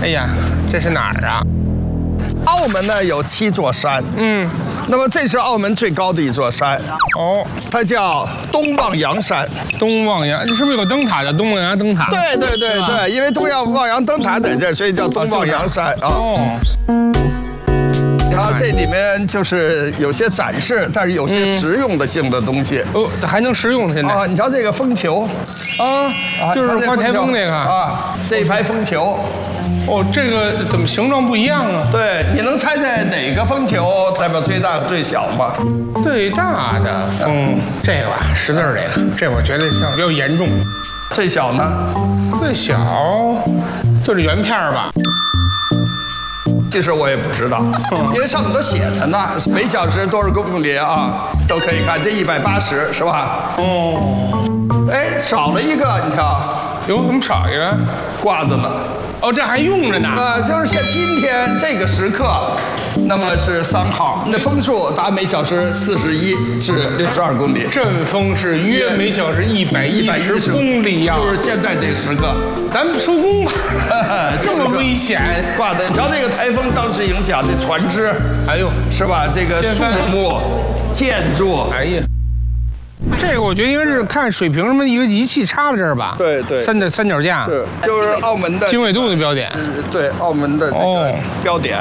哎呀，这是哪儿啊？ 澳门呢有7座山，那么这是澳门最高的一座山， 哦， 它叫东望洋山。 东望洋，是不是有个灯塔叫东望洋灯塔？ 对，因为东望洋灯塔在这儿，所以叫东望洋山啊。 哦。 然后这里面就是有些展示，但是有些实用的性的东西。 哦，这还能实用现在啊！你瞧这个风球， 就是刮台风那个啊，这一排风球。 哦，这个怎么形状不一样啊？ 对，你能猜猜哪个风球代表最大最小吗？ 最大的风，这个吧，识字儿这我觉得像比较严重。 最小呢？ 最小就是圆片吧。 其实我也不知道，因为上面都写着呢，每小时多少公里啊，都可以看。这180是吧？哦。哎，少了一个，你瞧。 哟，怎么少一个？ 挂着呢。 哦，这还用着呢。 就是像今天这个时刻，那么是3号，那风速达每小时41至62公里， 阵风是约每小时110公里呀， 就是现在这个时刻。 咱们收工吧，这么危险， 挂的。你瞧那个台风当时影响的船只， 哎呦， 是吧？这个树木、建筑， 哎呀。这个我觉得应该是看水平什么一个仪器插在这儿吧？ 对， 三脚架是，就是澳门的经纬度的标点。 对，澳门的这个标点。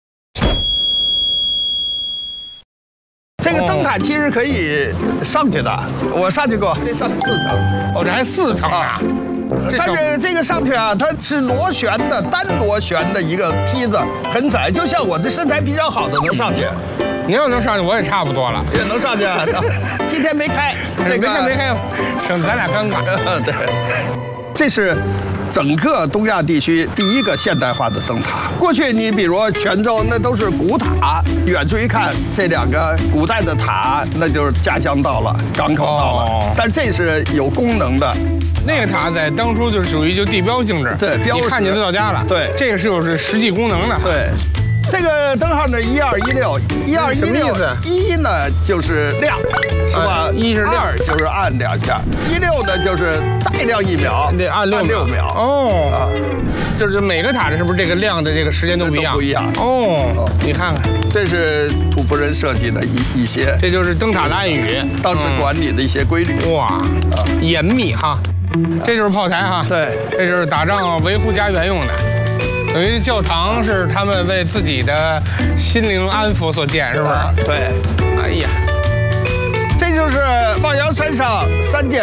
这个灯塔其实可以上去的，我上去过，这上4层。 哦，这还4层啊！ 但是这个上去啊，它是螺旋的，单螺旋的一个梯子，很窄，就像我这身材比较好的能上去。 您要能上去，我也差不多了， 也能上去。今天没开， 没开，省得咱俩尴尬。 对，这是整个东亚地区第一个现代化的灯塔。过去你比如泉州，那都是古塔，远处一看，这2个古代的塔，那就是家乡到了，港口到了。但这是有功能的。 那个塔在当初就属于地标性质， 对，标识， 你看见就到家了。 对， 这个是有实际功能的。 对。这个灯号呢，1216，1216，1呢就是亮，是吧？1是亮，2就是按2下，16呢就是再亮1秒， 得按6秒。哦，就是每个塔是不是这个亮的这个时间都不一样？ 不一样。 哦，你看看， 这是土仆人设计的一些， 这就是灯塔的暗语， 当时管理的一些规律。 哇，严密哈。这就是炮台哈。 对， 这就是打仗维护家园用的。等于教堂是他们为自己的心灵安抚所建，是不是？ 对。 哎呀， 这就是望洋山上3件